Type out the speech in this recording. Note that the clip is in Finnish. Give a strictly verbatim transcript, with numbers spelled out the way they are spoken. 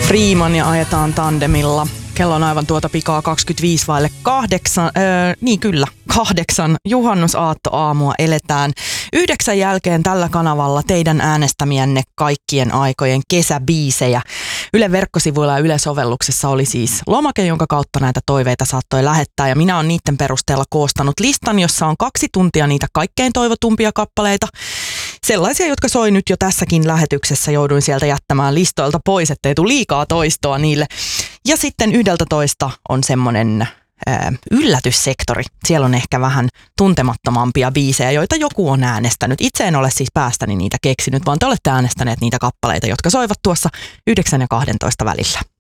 Freeman ja ajetaan tandemilla. Kello on aivan tuota pikaa kaksikymmentäviisi vaille kahdeksan. Öö, niin kyllä, kahdeksan. Juhannusaattoaamua eletään. Yhdeksän jälkeen tällä kanavalla teidän äänestämienne kaikkien aikojen kesäbiisejä. Yle verkkosivuilla ja Yle-sovelluksessa oli siis lomake, jonka kautta näitä toiveita saattoi lähettää. Ja minä olen niiden perusteella koostanut listan, jossa on kaksi tuntia niitä kaikkein toivotumpia kappaleita. Sellaisia, jotka soi nyt jo tässäkin lähetyksessä. Jouduin sieltä jättämään listoilta pois, ettei tule liikaa toistoa niille. Ja sitten yhdeltä toista on semmoinen ää, yllätyssektori. Siellä on ehkä vähän tuntemattomampia biisejä, joita joku on äänestänyt. Itse en ole siis päästäni niitä keksinyt, vaan te olette äänestäneet niitä kappaleita, jotka soivat tuossa yhdeksän ja kahdentoista välillä.